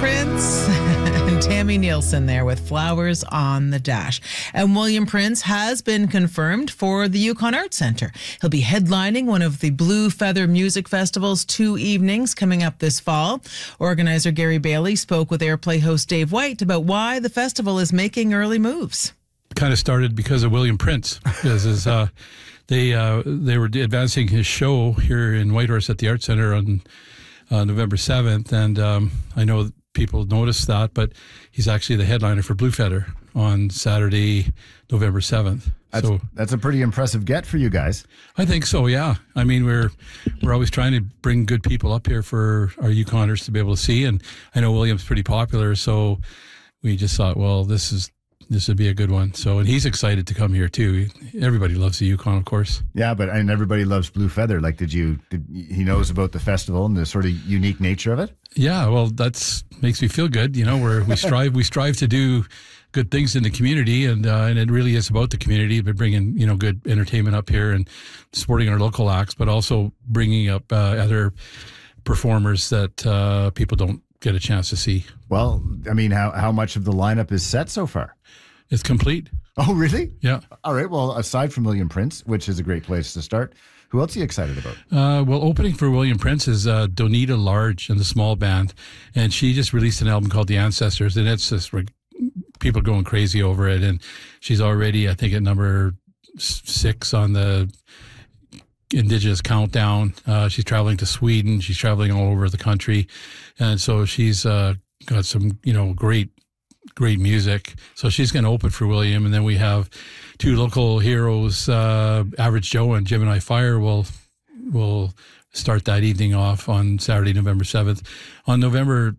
Prince and Tammy Nielsen there with Flowers on the Dash. And William Prince has been confirmed for the Yukon Arts Centre. He'll be headlining one of the Blue Feather Music Festival's 2 evenings coming up this fall. Organizer Gary Bailey spoke with Airplay host Dave White about why the festival is making early moves. Kind of started because of William Prince. They were advancing his show here in Whitehorse at the Arts Centre on November 7th, and I know people noticed that, but he's actually the headliner for Blue Feather on Saturday, November 7th. That's a pretty impressive get for you guys. I think so, yeah. I mean, we're always trying to bring good people up here for our Yukoners to be able to see, and I know William's pretty popular, so we just thought, well, this would be a good one. So, and he's excited to come here too. Everybody loves the Yukon, of course. Yeah, and everybody loves Blue Feather. Like, he knows about the festival and the sort of unique nature of it? Yeah, well, makes me feel good. You know, we strive to do good things in the community, and it really is about the community, but bringing, good entertainment up here and supporting our local acts, but also bringing up other performers that people don't get a chance to see. Well, I mean, how much of the lineup is set so far? It's complete. Oh, really? Yeah. All right. Well, aside from William Prince, which is a great place to start, who else are you excited about? Well, opening for William Prince is Donita Large and the Small Band, and she just released an album called The Ancestors, and it's just people going crazy over it, and she's already, I think, at number 6 on the Indigenous Countdown. She's traveling to Sweden. She's traveling all over the country, and so she's got some, great music. So she's going to open for William, and then we have 2 local heroes, Average Joe and Gemini Fire will start that evening off on Saturday, November 7th. On November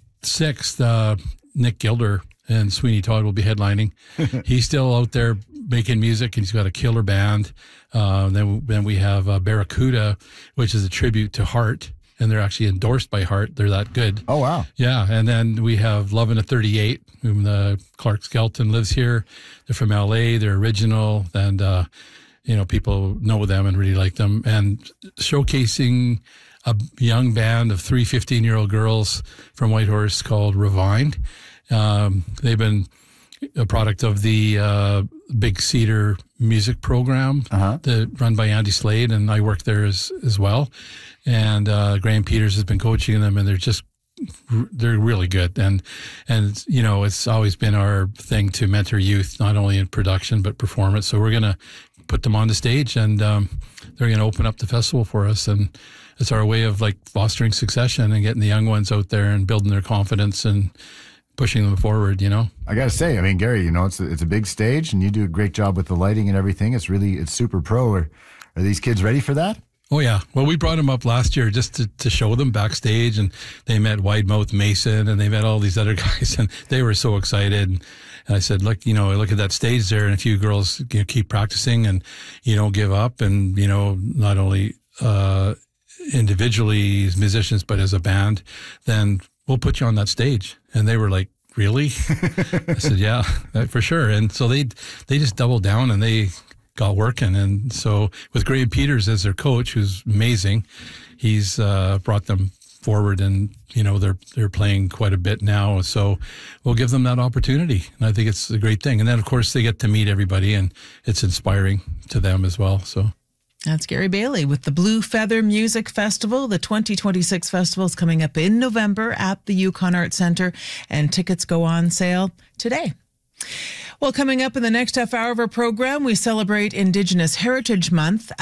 6th, Nick Gilder and Sweeney Todd will be headlining. He's still out there making music, and he's got a killer band. Then we have Barracuda, which is a tribute to Heart, and they're actually endorsed by Heart. They're that good. Oh, wow. Yeah, and then we have Lovin' at 38, whom Clark Skelton lives here. They're from L.A., they're original, and, people know them and really like them. And showcasing a young band of 3 15-year-old girls from Whitehorse called Revined. They've been a product of the Big Cedar music program run by Andy Slade, and I work there as well. And Graham Peters has been coaching them, and they're really good. And it's always been our thing to mentor youth, not only in production but performance. So we're going to put them on the stage, and they're going to open up the festival for us. And it's our way of fostering succession and getting the young ones out there and building their confidence and pushing them forward, I got to say, I mean, Gary, it's a big stage, and you do a great job with the lighting and everything. It's super pro. Are these kids ready for that? Oh, yeah. Well, we brought them up last year just to show them backstage, and they met Widemouth Mason, and they met all these other guys, and they were so excited. And I said, look at that stage there, and if you girls keep practicing and you don't give up, and, not only individually as musicians, but as a band, then we'll put you on that stage. And they were like, really? I said, yeah, for sure. And so they just doubled down, and they got working. And so with Graham Peters as their coach, who's amazing, he's brought them forward, and they're playing quite a bit now. So we'll give them that opportunity, and I think it's a great thing. And then of course they get to meet everybody, and it's inspiring to them as well. So that's Gary Bailey with the Blue Feather Music Festival. The 2026 festival is coming up in November at the Yukon Arts Centre, and tickets go on sale today. Well, coming up in the next half hour of our program, we celebrate Indigenous Heritage Month.